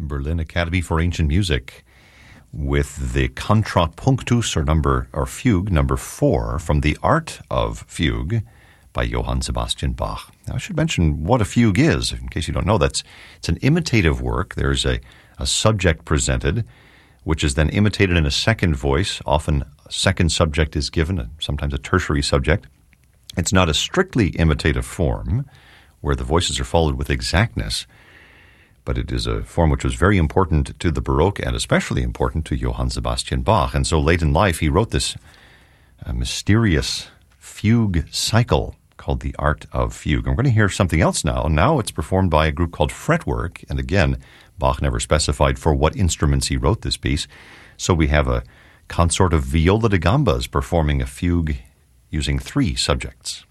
Berlin Academy for Ancient Music with the Contrapunctus or Fugue number 4 from The Art of Fugue by Johann Sebastian Bach. Now, I should mention what a fugue is, in case you don't know. It's an imitative work. There's a subject presented, which is then imitated in a second voice. Often a second subject is given, sometimes a tertiary subject. It's not a strictly imitative form where the voices are followed with exactness, but it is a form which was very important to the Baroque and especially important to Johann Sebastian Bach. And so late in life, he wrote this mysterious fugue cycle called The Art of Fugue. And we're going to hear something else now. Now it's performed by a group called Fretwork. And again, Bach never specified for what instruments he wrote this piece. So we have a consort of viola da gambas performing a fugue using 3 subjects.